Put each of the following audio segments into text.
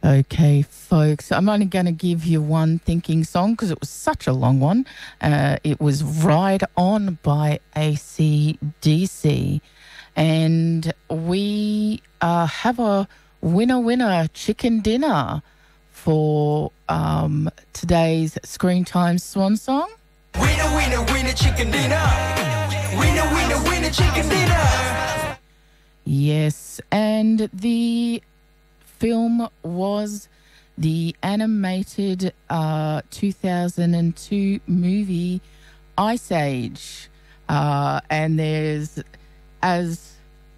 Okay, folks, I'm only going to give you one thinking song because it was such a long one. It was Ride On by AC/DC. And we have a winner chicken dinner for today's Screen Time Swan Song. Winner, chicken dinner. Winner, chicken dinner. Yes, and the film was the animated 2002 movie Ice Age. And there's, as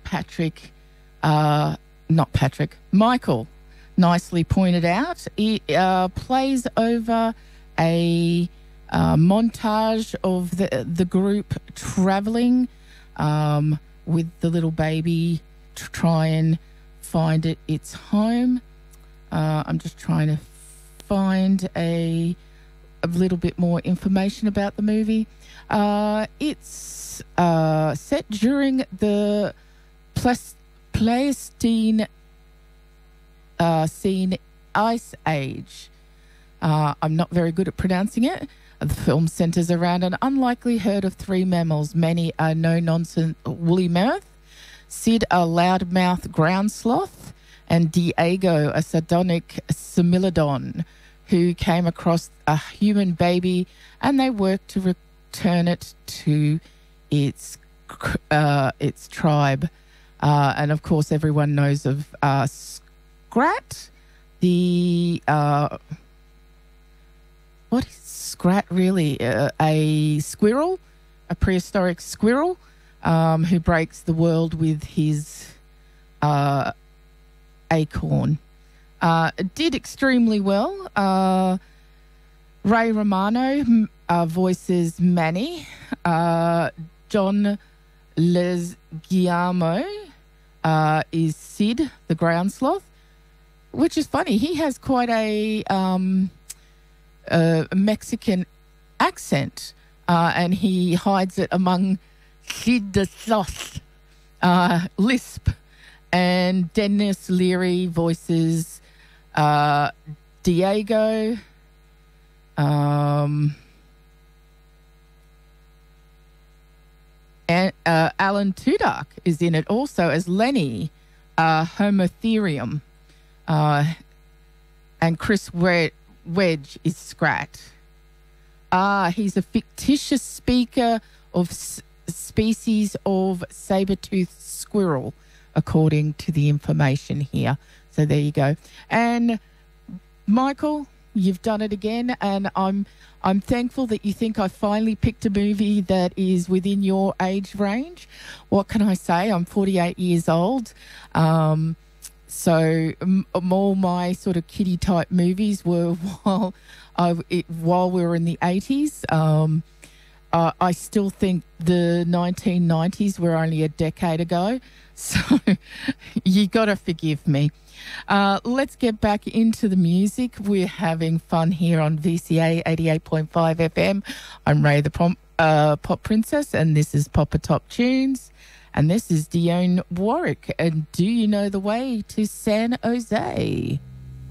Michael nicely pointed out, it plays over a montage of the group traveling with the little baby to try and find its home. I'm just trying to find a little bit more information about the movie. It's set during the Pleistocene Ice Age. I'm not very good at pronouncing it. The film centres around an unlikely herd of three mammals. Many a no-nonsense woolly mammoth, Sid a loudmouth ground sloth, and Diego a sardonic similodon, who came across a human baby, and they worked to return it to its tribe. And of course, everyone knows of Scrat, the what is Scrat really? A squirrel, a prehistoric squirrel, who breaks the world with his acorn. Did extremely well. Ray Romano voices Manny. John Leguizamo is Sid, the ground sloth, which is funny. He has quite a Mexican accent, and he hides it among Sid the sloth lisp. And Dennis Leary voices Diego. And Alan Tudyk is in it also as Lenny Homotherium. And Chris Wedge is Scrat. He's a fictitious speaker of species of saber-toothed squirrel, according to the information here. So there you go. And Michael, you've done it again, and I'm thankful that you think I finally picked a movie that is within your age range. What can I say? I'm 48 years old. So all my sort of kiddie type movies were while we were in the 80s. I still think the 1990s were only a decade ago. So you got to forgive me. Let's get back into the music. We're having fun here on VCA 88.5 FM. I'm Ray the Pop Princess, and this is Popper Top Tunes. And this is Dionne Warwick. And do you know the way to San Jose?